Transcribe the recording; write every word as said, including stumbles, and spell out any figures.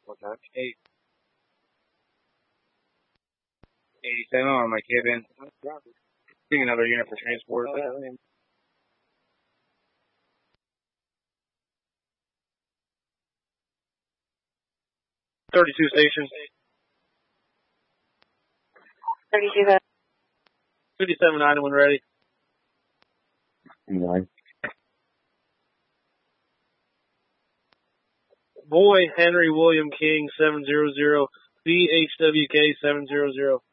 What's that? Eight. eighty-seven on my cabin. Bring another unit for transport. thirty-two stations. thirty-two. fifty-seven item when ready. Nine. Boy Henry William King seven zero zero. B H W K seven zero zero.